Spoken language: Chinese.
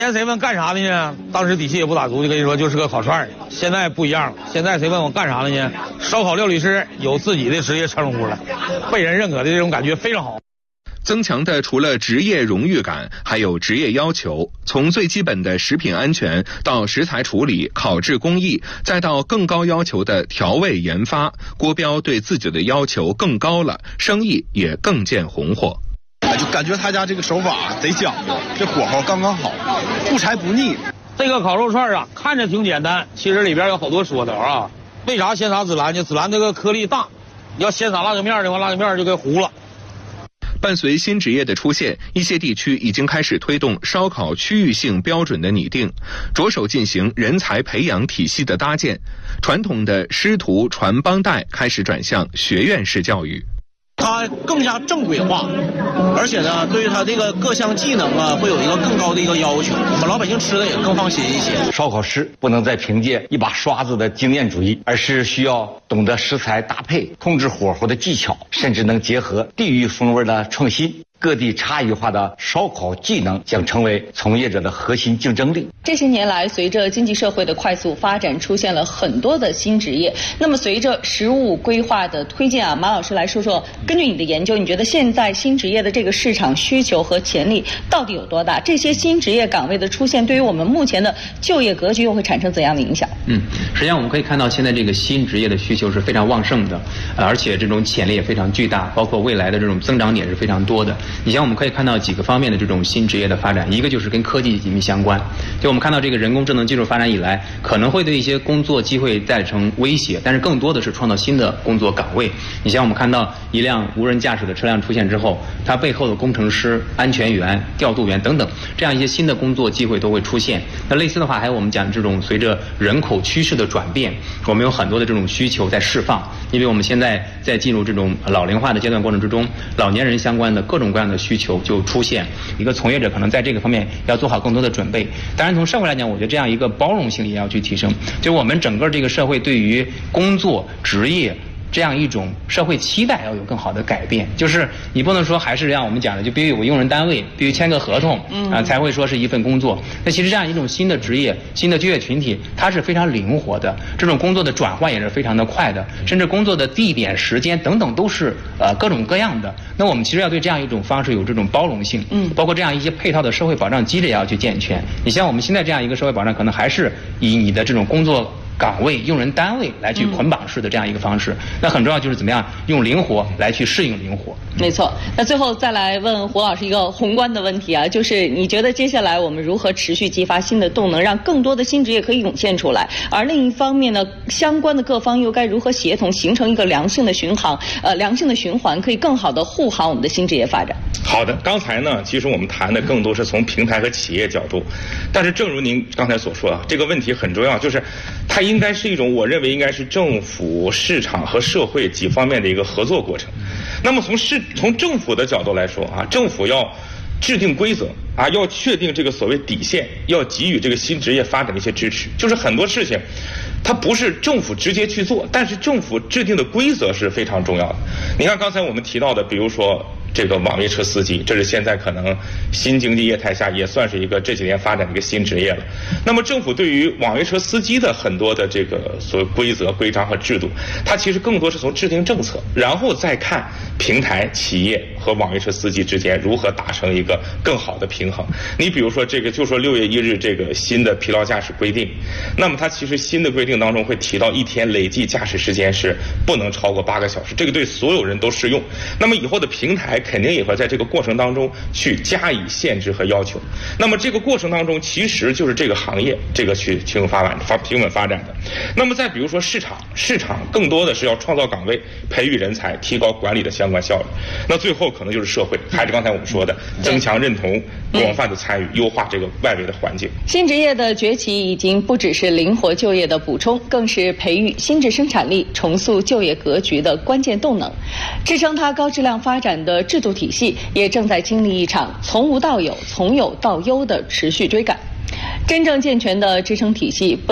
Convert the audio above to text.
前谁问干啥的呢？当时底气也不打足，就跟你说就是个烤串的。现在不一样了，现在谁问我干啥的呢？烧烤料理师有自己的职业称呼了，被人认可的这种感觉非常好。 增强的除了职业荣誉感，还有职业要求。从最基本的食品安全到食材处理、烤制工艺，再到更高要求的调味研发，郭彪对自己的要求更高了，生意也更见红火。 就感觉他家这个手法贼讲究，这火候刚刚好，不柴不腻。 这个烤肉串啊，看着挺简单，其实里边有好多说头啊。为啥先撒孜然呢？孜然这个颗粒大，要先撒辣椒面的话，辣椒面就给糊了。 伴随新职业的出现，一些地区已经开始推动烧烤区域性标准的拟定，着手进行人才培养体系的搭建。传统的师徒传帮带开始转向学院式教育。 它更加正规化，而且呢，对于它这个各项技能啊，会有一个更高的一个要求，我们老百姓吃的也更放心一些。 烧烤师不能再凭借一把刷子的经验主义，而是需要懂得食材搭配、控制火候的技巧，甚至能结合地域风味的创新。各地差异化的烧烤技能将成为从业者的核心竞争力。 这些年来，随着经济社会的快速发展，出现了很多的新职业。那么，随着实务规划的推进啊，马老师来说说，根据你的研究，你觉得现在新职业的这个市场需求和潜力到底有多大？这些新职业岗位的出现，对于我们目前的就业格局又会产生怎样的影响？ 实际上我们可以看到，现在这个新职业的需求是非常旺盛的，而且这种潜力也非常巨大，包括未来的这种增长点是非常多的。你像我们可以看到几个方面的这种新职业的发展，一个就是跟科技紧密相关。就我们看到这个人工智能技术发展以来，可能会对一些工作机会造成威胁，但是更多的是创造新的工作岗位。你像我们看到一辆无人驾驶的车辆出现之后，它背后的工程师、安全员、调度员等等，这样一些新的工作机会都会出现。那类似的话，还有我们讲这种随着人口趋势的转变，我们有很多的这种需求在释放。因为我们现在在进入这种老龄化的阶段过程之中，老年人相关的各种各样的需求就出现。一个从业者可能在这个方面要做好更多的准备。当然从社会来讲，我觉得这样一个包容性也要去提升，就我们整个这个社会对于工作职业这样一种社会期待要有更好的改变，就是你不能说还是让我们讲的就必须有个用人单位，必须签个合同才会说是一份工作。那其实这样一种新的职业、新的就业群体，它是非常灵活的，这种工作的转换也是非常的快的，甚至工作的地点、时间等等都是各种各样的。那我们其实要对这样一种方式有这种包容性，包括这样一些配套的社会保障机制也要去健全。你像我们现在这样一个社会保障，可能还是以你的这种工作岗位、用人单位来去捆绑式的这样一个方式，那很重要就是怎么样用灵活来去适应灵活。 没错。那最后再来问胡老师一个宏观的问题啊，就是你觉得接下来我们如何持续激发新的动能，让更多的新职业可以涌现出来？而另一方面呢，相关的各方又该如何协同，形成一个良性的循环，可以更好的护航我们的新职业发展？ 好的，刚才呢，其实我们谈的更多是从平台和企业角度，但是正如您刚才所说啊，这个问题很重要，就是它应该是一种，我认为应该是政府、市场和社会几方面的一个合作过程。那么从政府的角度来说啊，政府要制定规则啊，要确定这个所谓底线，要给予这个新职业发展的一些支持。就是很多事情，它不是政府直接去做，但是政府制定的规则是非常重要的。你看刚才我们提到的，比如说这个网约车司机，这是现在可能新经济业态下也算是一个这几年发展的一个新职业了。那么政府对于网约车司机的很多的这个所谓规则、规章和制度，它其实更多是从制定政策，然后再看平台、企业和网约车司机之间如何达成一个更好的平衡。你比如说这个，就说6月1日这个新的疲劳驾驶规定，那么它其实新的规定当中会提到一天累计驾驶时间是不能超过8个小时，这个对所有人都适用。那么以后的平台肯定也会在这个过程当中去加以限制和要求。那么这个过程当中，其实就是这个行业这个去平稳发展的。那么再比如说市场更多的是要创造岗位、培育人才、提高管理的相关效率。那最后可能就是社会，还是刚才我们说的增强认同、广泛的参与、优化这个外围的环境。 新职业的崛起已经不只是灵活就业的补充，更是培育新质生产力、重塑就业格局的关键动能。支撑它高质量发展的制度体系也正在经历一场从无到有、从有到优的持续追赶。真正健全的支撑体系